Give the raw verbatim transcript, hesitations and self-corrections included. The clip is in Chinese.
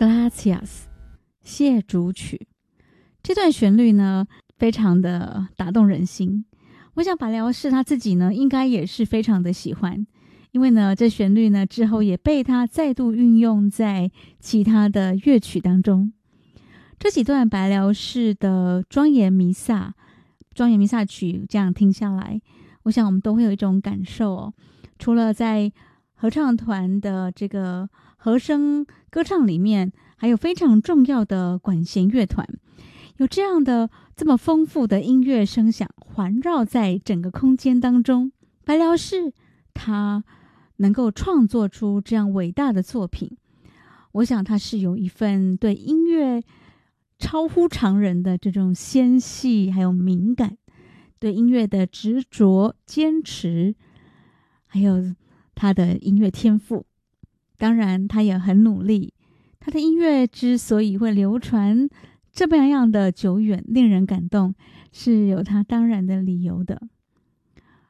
Gracias 谢主曲。这段旋律呢非常的打动人心，我想白辽士他自己呢应该也是非常的喜欢，因为呢这旋律呢之后也被他再度运用在其他的乐曲当中。这几段白辽士的庄严弥撒庄严弥撒曲这样听下来，我想我们都会有一种感受哦。除了在合唱团的这个和声歌唱里面，还有非常重要的管弦乐团，有这样的这么丰富的音乐声响环绕在整个空间当中，白辽士他能够创作出这样伟大的作品，我想他是有一份对音乐超乎常人的这种纤细还有敏感，对音乐的执着坚持，还有他的音乐天赋。当然他也很努力，他的音乐之所以会流传这么样的久远令人感动，是有他当然的理由的。